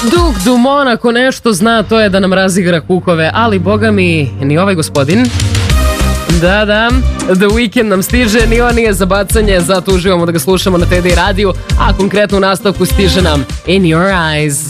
Duk Dumont ako nešto zna, to je da nam razigra kukove, ali boga mi ni ovaj gospodin. Da, The Weeknd nam stiže, ni on nije za bacanje, zato uživamo da ga slušamo na TD radiju, a konkretno u nastavku stiže nam In Your Eyes.